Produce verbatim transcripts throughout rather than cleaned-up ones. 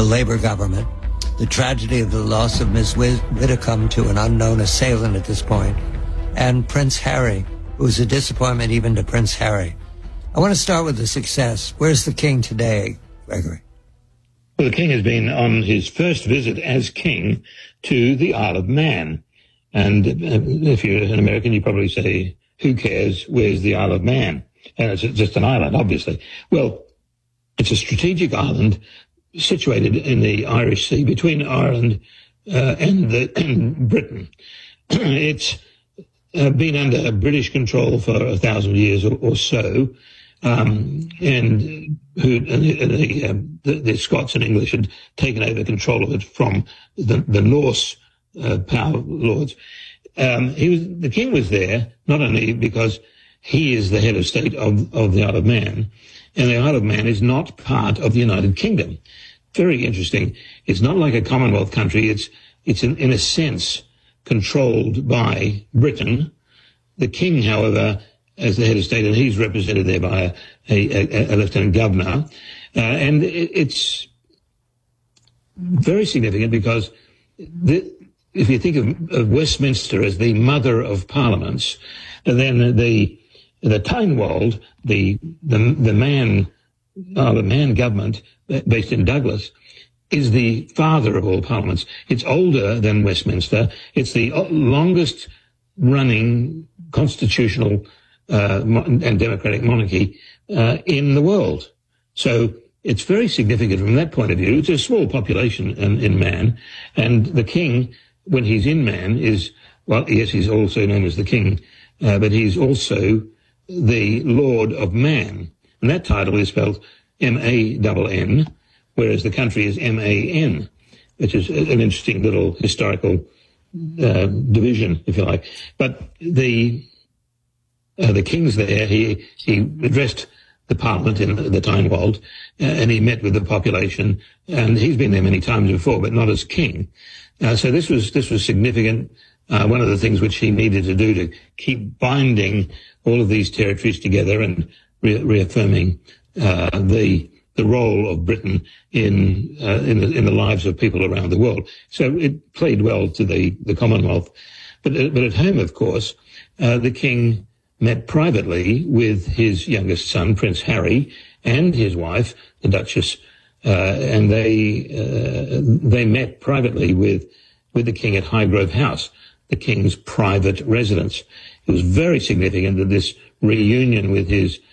the Labour government, the tragedy of the loss of Miz Widdicombe to an unknown assailant at this point, and Prince Harry, who was a disappointment even to Prince Harry. I want to start with the success. Where's the king today, Gregory? Well, the king has been on his first visit as king to the Isle of Man. And if you're an American, you probably say, who cares? Where's the Isle of Man? And it's just an island, obviously. Well, it's a strategic island situated in the Irish Sea between Ireland uh, and, the, and Britain. It's uh, been under British control for a thousand years or, or so. Um, and who and the, the, um, the, the Scots and English had taken over control of it from the, the Norse uh, power lords. Um, he was the king was there not only because he is the head of state of, of the Isle of Man, and the Isle of Man is not part of the United Kingdom. Very interesting. It's not like a Commonwealth country. It's it's in, in a sense controlled by Britain. The king, however, as the head of state, and he's represented there by a, a, a lieutenant governor. Uh, and it, it's very significant because the, if you think of, of Westminster as the mother of parliaments, then the the Tynwald, the the the man, uh, the man government based in Douglas, is the father of all parliaments. It's older than Westminster. It's the longest running constitutional Uh, and democratic monarchy uh, in the world. So it's very significant from that point of view. It's a small population in, in Man, and the king, when he's in Man, is, well, yes, he's also known as the king, uh, but he's also the Lord of Man. And that title is spelled M A N N, whereas the country is M A N, which is an interesting little historical uh, division, if you like. But the Uh, the king's there. He he addressed the parliament in the, the Tynwald, uh, and he met with the population. And he's been there many times before, but not as king. Uh, so this was this was significant. Uh, one of the things which he needed to do to keep binding all of these territories together and re- reaffirming uh, the the role of Britain in uh, in the in the lives of people around the world. So it played well to the the Commonwealth. But uh, but at home, of course, uh, the king met privately with his youngest son, Prince Harry, and his wife, the Duchess, uh, and they uh, they met privately with with the king at Highgrove House, the king's private residence. It was very significant that this reunion with his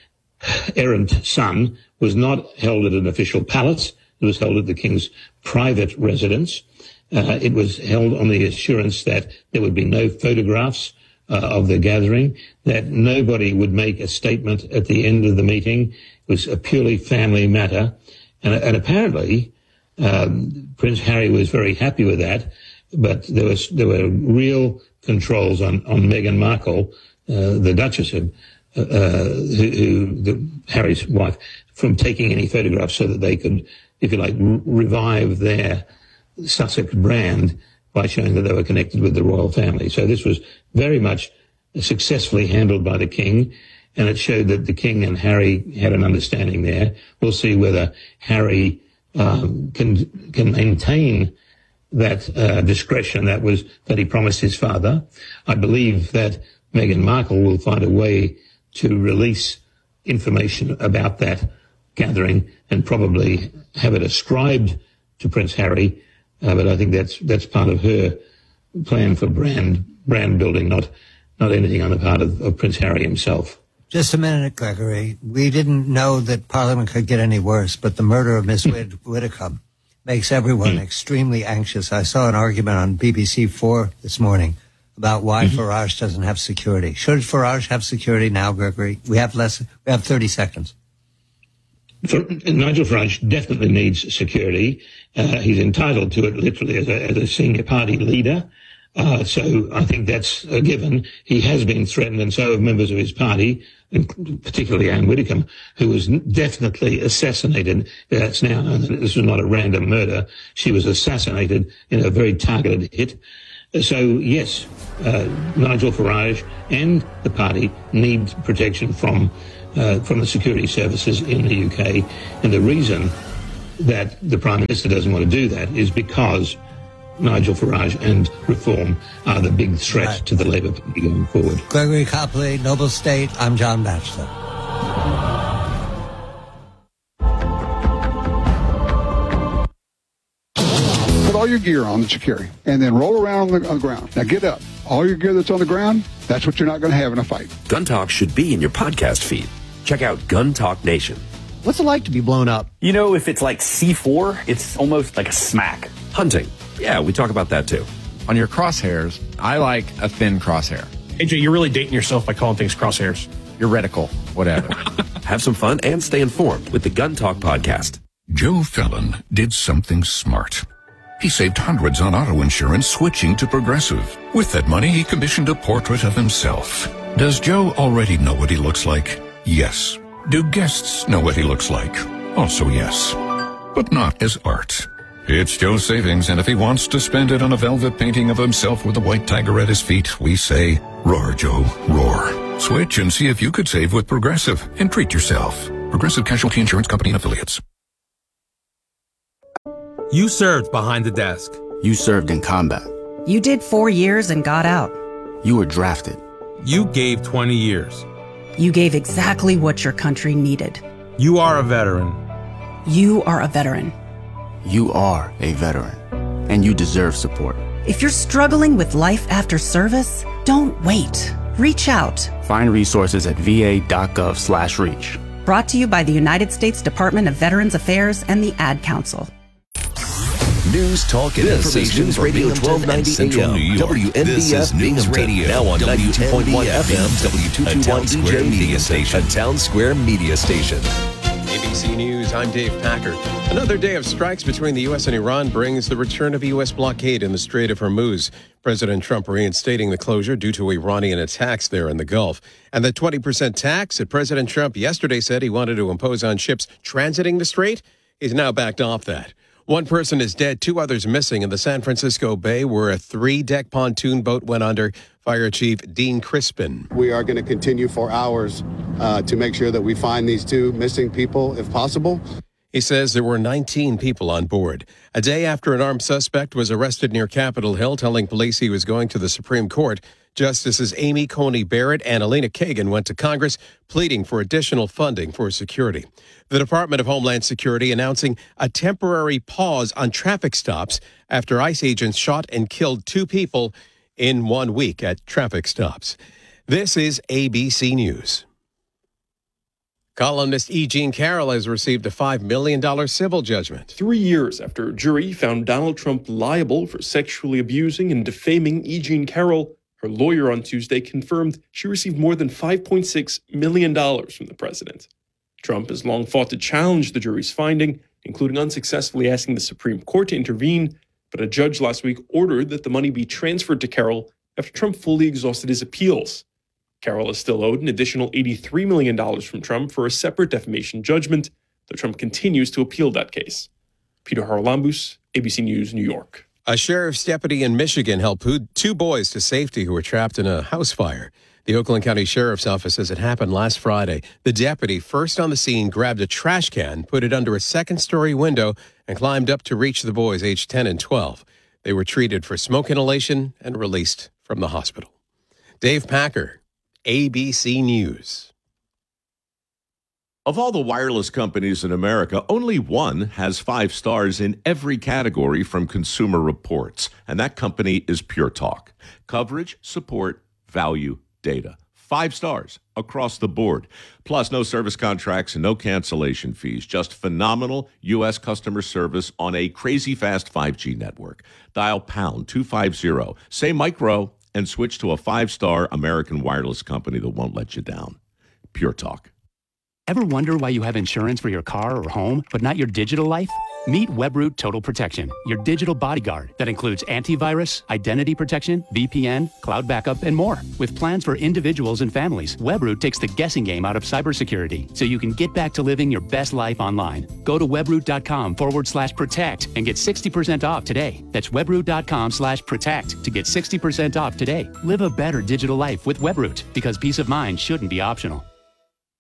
errant son was not held at an official palace. It was held at the king's private residence. Uh, it was held on the assurance that there would be no photographs Uh, of the gathering, that nobody would make a statement at the end of the meeting. It was a purely family matter. And, and apparently, um, Prince Harry was very happy with that, but there was there were real controls on, on Meghan Markle, uh, the Duchess, of, uh, uh, who, who the, Harry's wife, from taking any photographs so that they could, if you like, r- revive their Sussex brand by showing that they were connected with the royal family. So this was very much successfully handled by the king, and it showed that the king and Harry had an understanding there. We'll see whether Harry um, can can maintain that uh, discretion that was that he promised his father. I believe that Meghan Markle will find a way to release information about that gathering and probably have it ascribed to Prince Harry. Uh, but I think that's that's part of her plan for brand brand building, not not anything on the part of, of Prince Harry himself. Just a minute, Gregory. We didn't know that Parliament could get any worse, but the murder of Miss Wid- Widdicombe makes everyone mm. extremely anxious. I saw an argument on B B C four this morning about why mm-hmm. Farage doesn't have security. Should Farage have security now, Gregory? We have less. We have thirty seconds. For, Nigel Farage definitely needs security. Uh, he's entitled to it literally as a, as a senior party leader. Uh, so I think that's a given. He has been threatened, and so have members of his party, particularly Anne Widdecombe, who was definitely assassinated. It's now known that this was not a random murder. She was assassinated in a very targeted hit. So, yes, uh, Nigel Farage and the party need protection from Uh, from the security services in the U K. And the reason that the Prime Minister doesn't want to do that is because Nigel Farage and Reform are the big threat right. to the Labour Party going forward. Gregory Copley, Noble State, I'm John Batchelor. Put all your gear on that you carry, and then roll around on the, on the ground. Now get up. All your gear that's on the ground, that's what you're not going to have in a fight. Gun Talk should be in your podcast feed. Check out Gun Talk Nation. What's it like to be blown up? You know, if it's like C four, it's almost like a smack. Hunting. Yeah, we talk about that too. On your crosshairs, I like a thin crosshair. A J, you're really dating yourself by calling things crosshairs. Your reticle, whatever. Have some fun and stay informed with the Gun Talk podcast. Joe Fallon did something smart. He saved hundreds on auto insurance switching to Progressive. With that money, he commissioned a portrait of himself. Does Joe already know what he looks like? Yes. Do guests know what he looks like? Also yes. But not as art. It's Joe's savings, and if he wants to spend it on a velvet painting of himself with a white tiger at his feet, we say, roar, Joe, roar. Switch and see if you could save with Progressive and treat yourself. Progressive Casualty Insurance Company and Affiliates. You served behind the desk. You served in combat. You did four years and got out. You were drafted. You gave twenty years. You gave exactly what your country needed. You are a veteran. You are a veteran. You are a veteran, and you deserve support. If you're struggling with life after service, don't wait. Reach out. Find resources at va.gov slash reach. Brought to you by the United States Department of Veterans Affairs and the Ad Council. News, talk, and this information. News Radio twelve ninety A M. W N B F News Radio. Now on ninety-two point one F M. W two twenty-one E J Media Station. A Town Square Media Station. A B C News, I'm Dave Packer. Another day of strikes between the U S and Iran brings the return of a U S blockade in the Strait of Hormuz. President Trump reinstating the closure due to Iranian attacks there in the Gulf. And the twenty percent tax that President Trump yesterday said he wanted to impose on ships transiting the strait, he's now backed off that. One person is dead, two others missing in the San Francisco Bay where a three-deck pontoon boat went under. Fire Chief Dean Crispin. We are going to continue for hours uh, to make sure that we find these two missing people if possible. He says there were nineteen people on board. A day after an armed suspect was arrested near Capitol Hill, telling police he was going to the Supreme Court, Justices Amy Coney Barrett and Elena Kagan went to Congress pleading for additional funding for security. The Department of Homeland Security announcing a temporary pause on traffic stops after ICE agents shot and killed two people in one week at traffic stops. This is A B C News. Columnist E. Jean Carroll has received a five million dollars civil judgment. Three years after a jury found Donald Trump liable for sexually abusing and defaming E. Jean Carroll, her lawyer on Tuesday confirmed she received more than five point six million dollars from the president. Trump has long fought to challenge the jury's finding, including unsuccessfully asking the Supreme Court to intervene, but a judge last week ordered that the money be transferred to Carroll after Trump fully exhausted his appeals. Carroll is still owed an additional eighty-three million dollars from Trump for a separate defamation judgment, though Trump continues to appeal that case. Peter Haralambous, A B C News, New York. A sheriff's deputy in Michigan helped two boys to safety who were trapped in a house fire. The Oakland County Sheriff's Office says it happened last Friday. The deputy, first on the scene, grabbed a trash can, put it under a second-story window, and climbed up to reach the boys aged ten and twelve. They were treated for smoke inhalation and released from the hospital. Dave Packer, A B C News. Of all the wireless companies in America, only one has five stars in every category from Consumer Reports, and that company is Pure Talk. Coverage, support, value, data. Five stars across the board. Plus, no service contracts and no cancellation fees. Just phenomenal U S customer service on a crazy fast five G network. Dial pound two fifty, say micro, and switch to a five-star American wireless company that won't let you down. Pure Talk. Ever wonder why you have insurance for your car or home, but not your digital life? Meet Webroot Total Protection, your digital bodyguard that includes antivirus, identity protection, V P N, cloud backup, and more. With plans for individuals and families, Webroot takes the guessing game out of cybersecurity so you can get back to living your best life online. Go to webroot.com forward slash protect and get sixty percent off today. That's webroot.com slash protect to get sixty percent off today. Live a better digital life with Webroot, because peace of mind shouldn't be optional.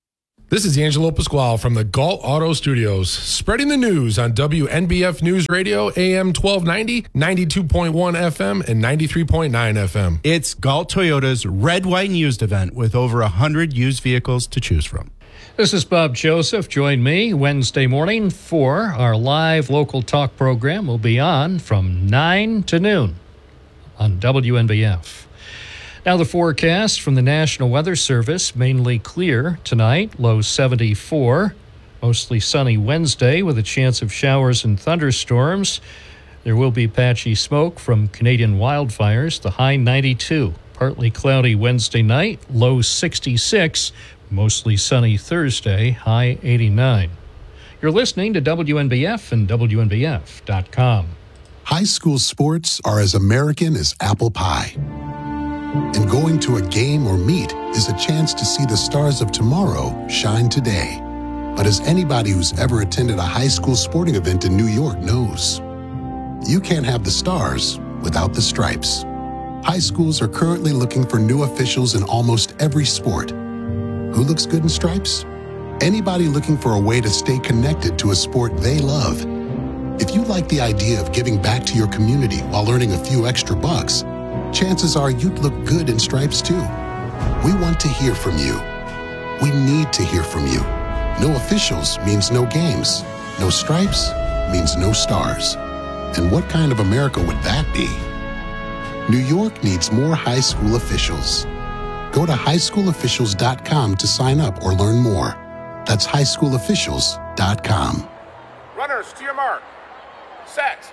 This is Angelo Pasquale from the Galt Auto Studios, spreading the news on W N B F News Radio, A M twelve ninety, ninety-two point one F M, and ninety-three point nine F M. It's Galt Toyota's Red, White, and Used event with over one hundred used vehicles to choose from. This is Bob Joseph. Join me Wednesday morning for our live local talk program. We'll be on from nine to noon on W N B F. Now the forecast from the National Weather Service, mainly clear tonight, low seventy-four. Mostly sunny Wednesday with a chance of showers and thunderstorms. There will be patchy smoke from Canadian wildfires, the high ninety-two. Partly cloudy Wednesday night, low sixty-six. Mostly sunny Thursday, high eighty-nine. You're listening to W N B F and W N B F dot com. High school sports are as American as apple pie. And going to a game or meet is a chance to see the stars of tomorrow shine today. But as anybody who's ever attended a high school sporting event in New York knows, you can't have the stars without the stripes. High schools are currently looking for new officials in almost every sport. Who looks good in stripes? Anybody looking for a way to stay connected to a sport they love. If you like the idea of giving back to your community while earning a few extra bucks, chances are you'd look good in stripes too. We want to hear from you. We need to hear from you. No officials means no games. No stripes means no stars. And what kind of America would that be? New York needs more high school officials. Go to high school officials dot com to sign up or learn more. That's high school officials dot com. Runners, to your mark. Set.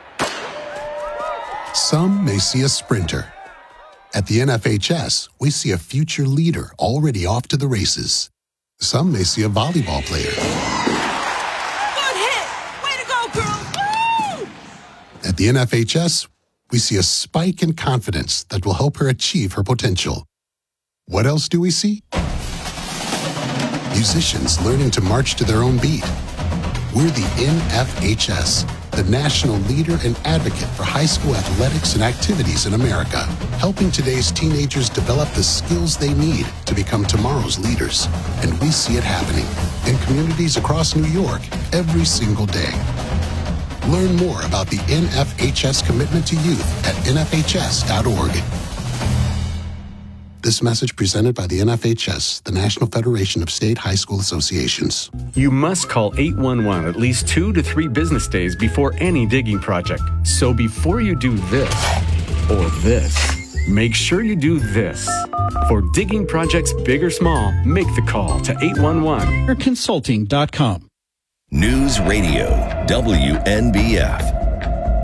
Some may see a sprinter. At the N F H S, we see a future leader already off to the races. Some may see a volleyball player. Good hit! Way to go, girl! Woo! At the N F H S, we see a spike in confidence that will help her achieve her potential. What else do we see? Musicians learning to march to their own beat. We're the N F H S, the national leader and advocate for high school athletics and activities in America, helping today's teenagers develop the skills they need to become tomorrow's leaders. And we see it happening in communities across New York every single day. Learn more about the N F H S commitment to youth at N F H S dot org. This message presented by the N F H S, the National Federation of State High School Associations. You must call eight one one at least two to three business days before any digging project. So before you do this or this, make sure you do this. For digging projects big or small, make the call to eight one one. Consulting dot com. News Radio, W N B F.